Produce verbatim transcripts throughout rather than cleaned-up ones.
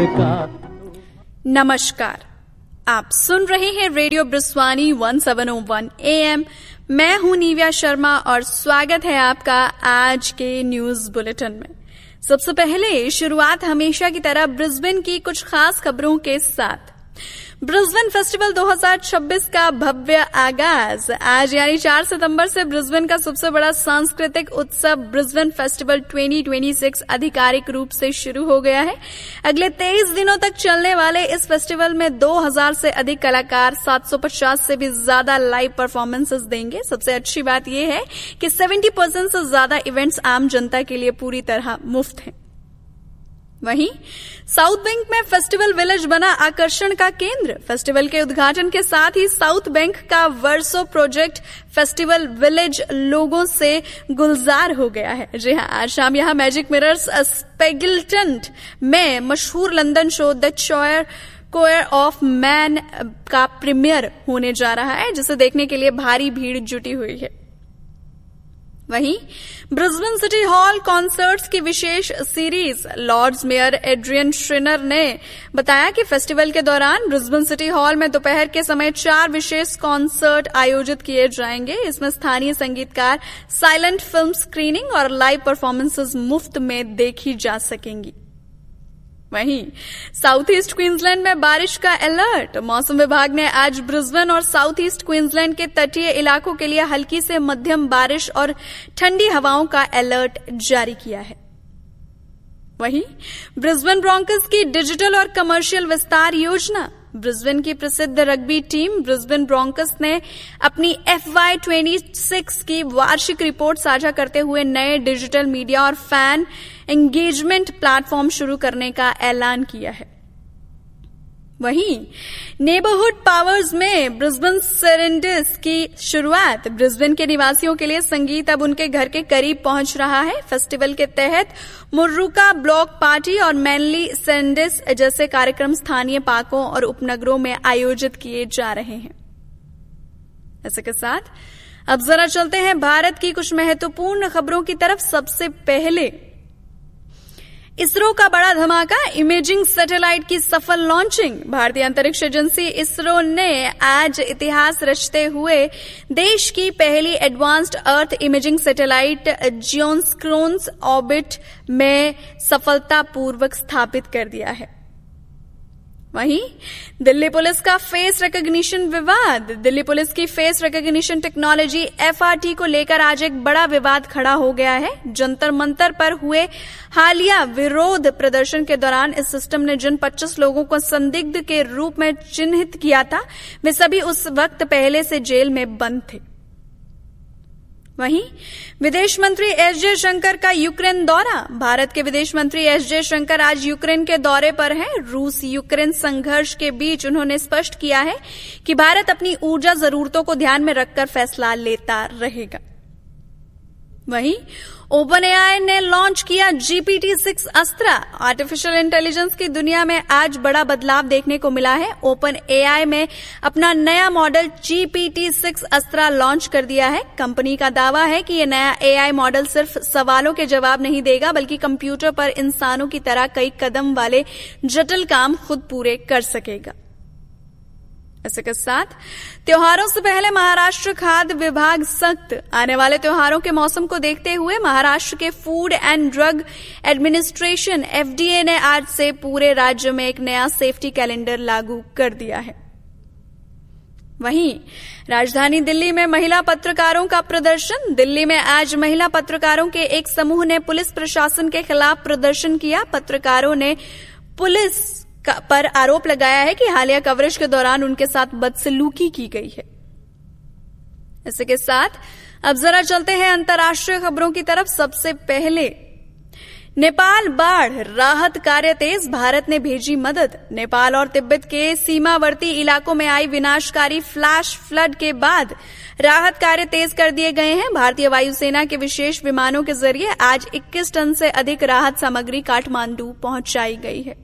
का। नमस्कार, आप सुन रहे हैं radio ब्रिस्वानी one seven O one A M. मैं हूं निव्या शर्मा और स्वागत है आपका आज के न्यूज बुलेटिन में। सबसे पहले शुरुआत हमेशा की तरह ब्रिस्बेन की कुछ खास खबरों के साथ। ब्रिस्बेन फेस्टिवल दो हज़ार छब्बीस का भव्य आगाज आज यानी चार सितंबर से ब्रिस्बेन का सबसे बड़ा सांस्कृतिक उत्सव ब्रिस्बेन फेस्टिवल दो हज़ार छब्बीस आधिकारिक रूप से शुरू हो गया है। अगले तेईस दिनों तक चलने वाले इस फेस्टिवल में दो हज़ार से अधिक कलाकार सात सौ पचास से भी ज्यादा लाइव परफॉर्मेंसेस देंगे। सबसे अच्छी बात यह है कि सत्तर परसेंट से ज्यादा इवेंट्स आम जनता के लिए पूरी तरह मुफ्त हैं। वहीं साउथ बैंक में फेस्टिवल विलेज बना आकर्षण का केंद्र। फेस्टिवल के उद्घाटन के साथ ही साउथ बैंक का वर्सो प्रोजेक्ट फेस्टिवल विलेज लोगों से गुलजार हो गया है। जी हां, आज शाम यहां मैजिक मिरर्स स्पेगल्टन में मशहूर London show the चॉयर coir of man का प्रीमियर होने जा रहा है, जिसे देखने के लिए भारी भीड़ जुटी हुई है। वहीं ब्रिस्बेन सिटी हॉल कॉन्सर्ट्स की विशेष सीरीज लॉर्ड्स मेयर एड्रियन श्रिनर ने बताया कि फेस्टिवल के दौरान ब्रिस्बेन सिटी हॉल में दोपहर के समय चार विशेष कॉन्सर्ट आयोजित किए जाएंगे। इसमें स्थानीय संगीतकार, साइलेंट फिल्म स्क्रीनिंग और लाइव परफॉर्मेंसेस मुफ्त में देखी जा सकेंगी। वहीं साउथ ईस्ट क्वींसलैंड में बारिश का अलर्ट। मौसम विभाग ने आज ब्रिस्बेन और साउथ ईस्ट क्वींसलैंड के तटीय इलाकों के लिए हल्की से मध्यम बारिश और ठंडी हवाओं का अलर्ट जारी किया है। वहीं ब्रिस्बेन ब्रोंकस की डिजिटल और कमर्शियल विस्तार योजना। ब्रिस्बेन की प्रसिद्ध रग्बी टीम ब्रिस्बेन ब्रोंकस ने अपनी एफ वाई छब्बीस की वार्षिक रिपोर्ट साझा करते हुए नए डिजिटल मीडिया और फैन एंगेजमेंट प्लेटफॉर्म शुरू करने का ऐलान किया है। वहीं नेबरहुड पावर्स में ब्रिस्बेन सेरेंडिस की शुरुआत। ब्रिस्बेन के निवासियों के लिए संगीत अब उनके घर के करीब पहुंच रहा है। फेस्टिवल के तहत मुर्रुका ब्लॉक पार्टी और मैनली सेरेंडिस जैसे कार्यक्रम स्थानीय पार्कों और उपनगरों में आयोजित किए जा रहे हैं। ऐसे के साथ अब जरा चलते हैं भारत की कुछ महत्वपूर्ण खबरों की तरफ। सबसे पहले इसरो का बड़ा धमाका, इमेजिंग सैटेलाइट की सफल लॉन्चिंग। भारतीय अंतरिक्ष एजेंसी इसरो ने आज इतिहास रचते हुए देश की पहली एडवांस्ड अर्थ इमेजिंग सैटेलाइट जियोस्क्रोन्स ऑर्बिट में सफलतापूर्वक स्थापित कर दिया है। वहीं दिल्ली पुलिस का फेस रिकॉग्निशन विवाद। दिल्ली पुलिस की face recognition technology F R T को लेकर आज एक बड़ा विवाद खड़ा हो गया है। जंतर मंतर पर हुए हालिया विरोध प्रदर्शन के दौरान इस सिस्टम ने जिन पच्चीस लोगों को संदिग्ध के रूप में चिन्हित किया था, वे सभी उस वक्त पहले से जेल में बंद थे। वहीं विदेश मंत्री एस जयशंकर का यूक्रेन दौरा। भारत के विदेश मंत्री एस जयशंकर आज यूक्रेन के दौरे पर हैं। रूस यूक्रेन संघर्ष के बीच उन्होंने स्पष्ट किया है कि भारत अपनी ऊर्जा जरूरतों को ध्यान में रखकर फैसला लेता रहेगा। वहीं ओपन ए आई ने लॉन्च किया G P T six अस्त्रा। Artificial intelligence की दुनिया में आज बड़ा बदलाव देखने को मिला है। ओपन ए आई में अपना नया model G P T six अस्त्रा launch कर दिया है। कंपनी का दावा है कि यह नया ए आई मॉडल सिर्फ सवालों के जवाब नहीं देगा, बल्कि कंप्यूटर पर इंसानों की तरह कई कदम वाले जटिल काम खुद पूरे कर सकेगा। इसके के साथ त्योहारों से पहले महाराष्ट्र खाद्य विभाग सख्त। आने वाले त्योहारों के मौसम को देखते हुए महाराष्ट्र के food and drug administration F D A ने आज से पूरे राज्य में एक नया सेफ्टी कैलेंडर लागू कर दिया है। वहीं राजधानी दिल्ली में महिला पत्रकारों का प्रदर्शन। दिल्ली में आज महिला पत्रकारों के एक समूह ने पुलिस प्रशासन के खिलाफ प्रदर्शन किया। पत्रकारों ने पुलिस पर आरोप लगाया है कि हालिया कवरेज के दौरान उनके साथ बदसलूकी की गई है। इसी के साथ अब जरा चलते हैं अंतर्राष्ट्रीय खबरों की तरफ। सबसे पहले नेपाल बाढ़, राहत कार्य तेज, भारत ने भेजी मदद। नेपाल और तिब्बत के सीमावर्ती इलाकों में आई विनाशकारी फ्लैश फ्लड के बाद राहत कार्य तेज कर दिए गए हैं। भारतीय वायुसेना के विशेष विमानों के जरिए आज इक्कीस टन से अधिक राहत सामग्री काठमांडू पहुंचाई गई है।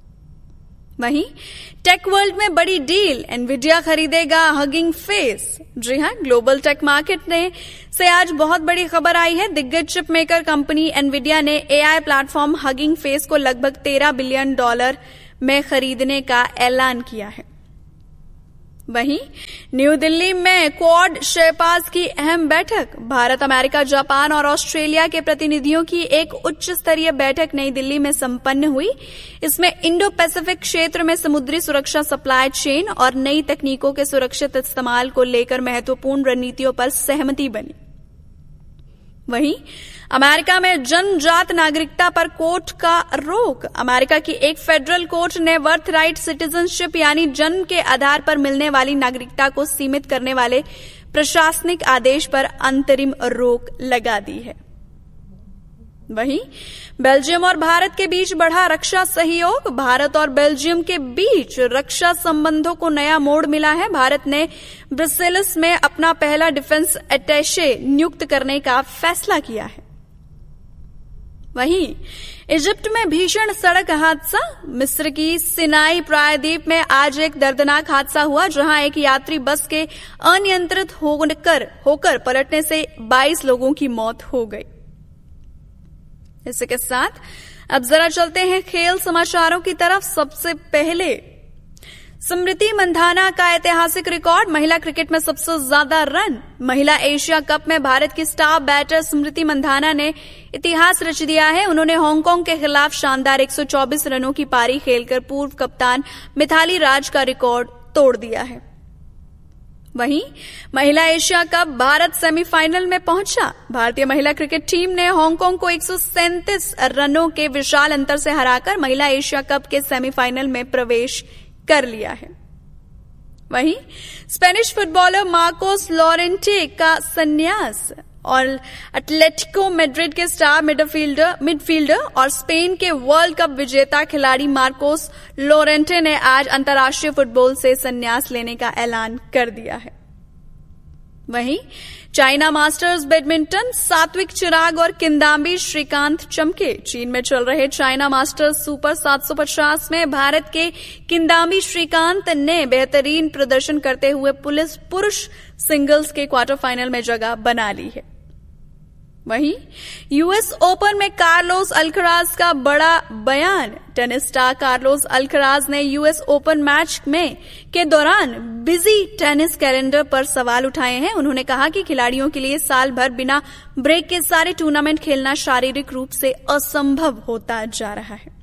वहीं टेक वर्ल्ड में बड़ी डील, एनवीडिया खरीदेगा हगिंग फेस। जी हां, ग्लोबल टेक मार्केट ने से आज बहुत बड़ी खबर आई है। दिग्गज चिप मेकर कंपनी एनवीडिया ने एआई प्लेटफॉर्म हगिंग फेस को लगभग तेरह बिलियन डॉलर में खरीदने का ऐलान किया है। वहीं न्यू दिल्ली में क्वाड शेरपास की अहम बैठक। भारत, अमेरिका, जापान और ऑस्ट्रेलिया के प्रतिनिधियों की एक उच्च स्तरीय बैठक नई दिल्ली में संपन्न हुई। इसमें इंडो पैसिफिक क्षेत्र में समुद्री सुरक्षा, सप्लाई चेन और नई तकनीकों के सुरक्षित इस्तेमाल को लेकर महत्वपूर्ण रणनीतियों पर सहमति बनी। वहीं अमेरिका में जन्मजात नागरिकता पर कोर्ट का रोक। अमेरिका की एक फेडरल कोर्ट ने बर्थ राइट सिटीजनशिप यानी जन्म के आधार पर मिलने वाली नागरिकता को सीमित करने वाले प्रशासनिक आदेश पर अंतरिम रोक लगा दी है। वहीं बेल्जियम और भारत के बीच बढ़ा रक्षा सहयोग। भारत और बेल्जियम के बीच रक्षा संबंधों को नया मोड़ मिला है। भारत ने ब्रसेल्स में अपना पहला डिफेंस अटैचे नियुक्त करने का फैसला किया है। वहीं इजिप्ट में भीषण सड़क हादसा। मिस्र की सिनाई प्रायद्वीप में आज एक दर्दनाक हादसा हुआ, जहां एक यात्री बस के अनियंत्रित होकर होकर पलटने से बाईस लोगों की मौत हो गई। इसी के साथ अब जरा चलते हैं खेल समाचारों की तरफ। सबसे पहले स्मृति मंधाना का ऐतिहासिक रिकॉर्ड। महिला क्रिकेट में सबसे ज्यादा रन। महिला एशिया कप में भारत की स्टार बैटर स्मृति मंधाना ने इतिहास रच दिया है। उन्होंने हांगकांग के खिलाफ शानदार एक सौ चौबीस रनों की पारी खेलकर पूर्व कप्तान मिथाली राज का रिकॉर्ड तोड़ दिया है। वहीं महिला एशिया कप भारत सेमीफाइनल में पहुंचा। भारतीय महिला क्रिकेट टीम ने हांगकांग को एक सौ सैंतीस रनों के विशाल अंतर से हराकर महिला एशिया कप के सेमीफाइनल में प्रवेश कर लिया है। वहीं स्पेनिश फुटबॉलर मार्कोस लोरेंटे का संन्यास और एटलेटिको मैड्रिड के स्टार मिडफील्डर मिडफील्डर और स्पेन के वर्ल्ड कप विजेता खिलाड़ी मार्कोस लोरेंटे ने आज अंतर्राष्ट्रीय फुटबॉल से संन्यास लेने का ऐलान कर दिया है। वहीं China masters badminton, Satwik Chirag और किदांबी श्रीकांत चमके। चीन में चल रहे चाइना मास्टर्स सुपर सात सौ पचास में भारत के किदांबी श्रीकांत ने बेहतरीन प्रदर्शन करते हुए पुलिस पुरुष सिंगल्स के क्वार्टर फाइनल में जगह बना ली है। वहीं यूएस ओपन में कार्लोस अल्कराज का बड़ा बयान। टेनिस स्टार कार्लोस अल्कराज ने यूएस ओपन मैच में के दौरान बिजी टेनिस कैलेंडर पर सवाल उठाए हैं। उन्होंने कहा कि खिलाड़ियों के लिए साल भर बिना ब्रेक के सारे टूर्नामेंट खेलना शारीरिक रूप से असंभव होता जा रहा है।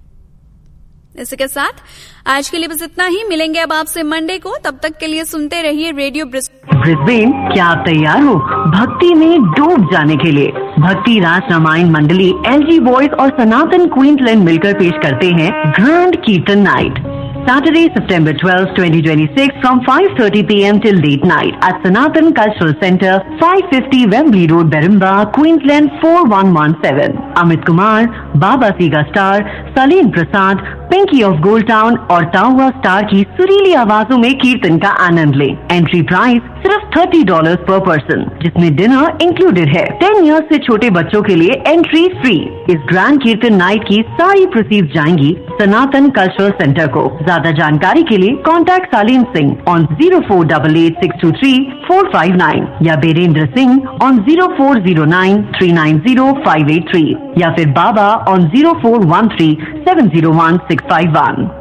इसी के साथ आज के लिए बस इतना ही। मिलेंगे अब आपसे मंडे को। तब तक के लिए सुनते रहिए रेडियो ब्रिस्बेन। क्या आप तैयार हो भक्ति में डूब जाने के लिए? भक्ति रास रामायण मंडली, एलजी बॉयज और सनातन क्वींसलैंड मिलकर पेश करते हैं ग्रैंड कीर्तन night, Saturday, September twelfth, twenty twenty-six from five thirty p m till late night at Sanatan Cultural Center, five fifty Wembley Road, Berimba, Queensland four one one seven. Amit Kumar, Baba Siga Star, Saleen Prasad, Pinky of gold town और ताउआ star की सुरीली आवाजों में कीर्तन का आनंद लें। Entry price सिर्फ thirty dollar पर पर्सन, जिसमें डिनर इंक्लूडेड है। टेन इयर्स से छोटे बच्चों के लिए एंट्री फ्री। इस ग्रैंड कीर्तन नाइट की सारी प्रोसीड जाएंगी सनातन कल्चरल सेंटर को। ज्यादा जानकारी के लिए contact सालीन Singh on zero four double eight six to three four five nine या Birendra Singh on zero four zero nine three nine zero five eight three या फिर बाबा on zero four one three seven zero one six five one.